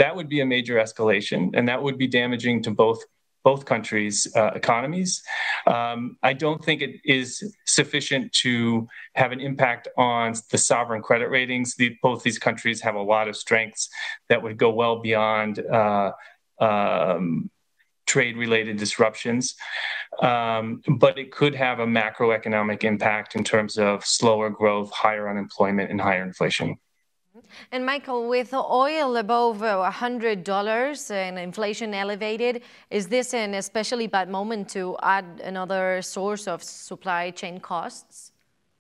that would be a major escalation, and that would be damaging to both countries' economies. I don't think it is sufficient to have an impact on the sovereign credit ratings. Both these countries have a lot of strengths that would go well beyond trade-related disruptions. But it could have a macroeconomic impact in terms of slower growth, higher unemployment, and higher inflation. And Michael, with oil above $100 and inflation elevated, is this an especially bad moment to add another source of supply chain costs?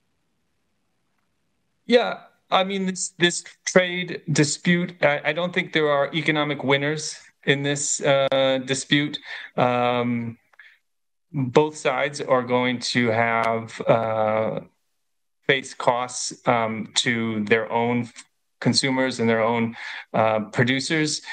Yeah, I mean, this trade dispute, I don't think there are economic winners in this dispute. Both sides are going to have face costs to their own consumers and their own producers.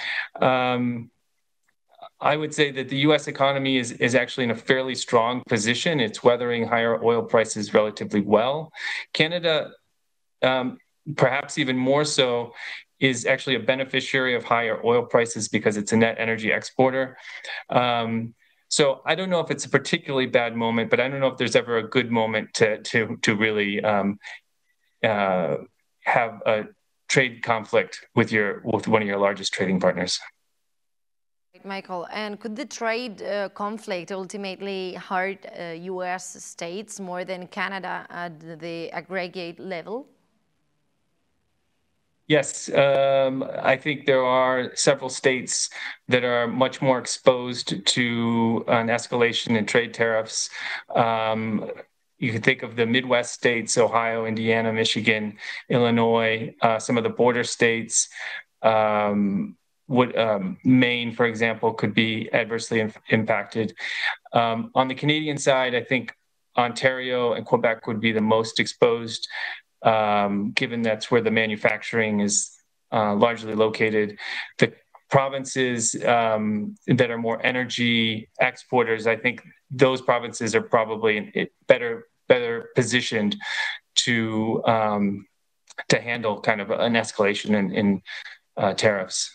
I would say that the U.S. economy is actually in a fairly strong position. It's weathering higher oil prices relatively well. Canada, perhaps even more so, is actually a beneficiary of higher oil prices because it's a net energy exporter. So I don't know if it's a particularly bad moment, but I don't know if there's ever a good moment to really have a trade conflict with one of your largest trading partners. Michael, and could the trade conflict ultimately hurt U.S. states more than Canada at the aggregate level? Yes, I think there are several states that are much more exposed to an escalation in trade tariffs. You can think of the Midwest states, Ohio, Indiana, Michigan, Illinois, some of the border states. Maine, for example, could be adversely impacted. On the Canadian side, I think Ontario and Quebec would be the most exposed, given that's where the manufacturing is largely located. The provinces that are more energy exporters, I think those provinces are probably better positioned to handle kind of an escalation in tariffs.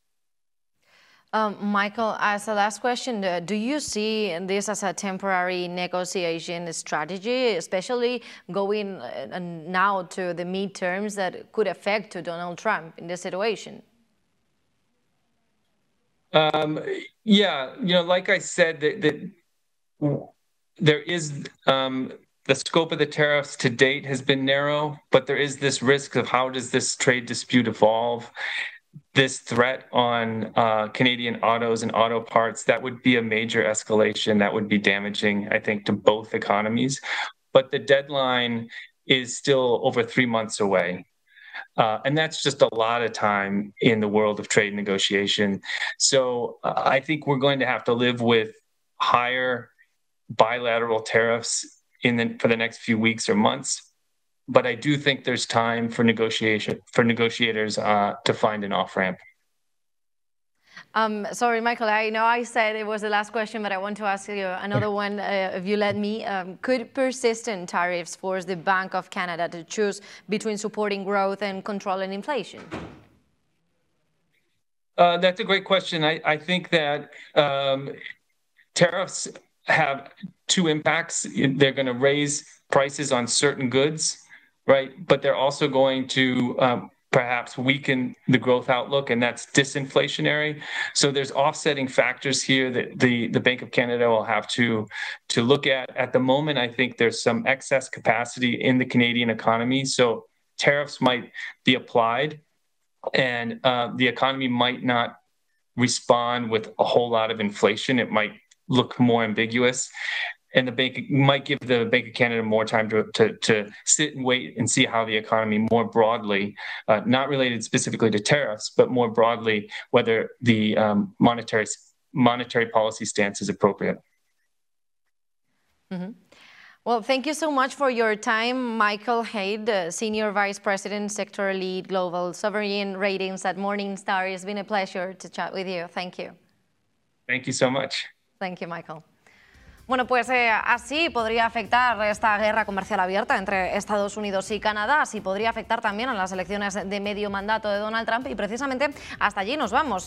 Michael, as a last question, do you see this as a temporary negotiation strategy, especially going now to the midterms that could affect Donald Trump in this situation? Yeah, like I said, there is the scope of the tariffs to date has been narrow, but there is this risk of how does this trade dispute evolve? This threat on Canadian autos and auto parts, that would be a major escalation. That would be damaging, I think, to both economies. But the deadline is still over 3 months away. And that's just a lot of time in the world of trade negotiation. So I think we're going to have to live with higher bilateral tariffs for the next few weeks or months. But I do think there's time for negotiators to find an off-ramp. Sorry, Michael, I know I said it was the last question, but I want to ask you another one, if you let me. Could persistent tariffs force the Bank of Canada to choose between supporting growth and controlling inflation? That's a great question. I think that tariffs have two impacts. They're going to raise prices on certain goods, right? But they're also going to perhaps weaken the growth outlook, and that's disinflationary. So there's offsetting factors here that the Bank of Canada will have to look at. At the moment, I think there's some excess capacity in the Canadian economy, so tariffs might be applied, and the economy might not respond with a whole lot of inflation. It might look more ambiguous. And the bank might give the Bank of Canada more time to sit and wait and see how the economy more broadly, not related specifically to tariffs, but more broadly, whether the monetary policy stance is appropriate. Mm-hmm. Well, thank you so much for your time, Michael Haid, Senior Vice President, Sector Lead, Global Sovereign Ratings at Morningstar. It's been a pleasure to chat with you. Thank you. Thank you so much. Thank you, Michael. Bueno, pues así podría afectar esta guerra comercial abierta entre Estados Unidos y Canadá, así podría afectar también a las elecciones de medio mandato de Donald Trump, y precisamente hasta allí nos vamos.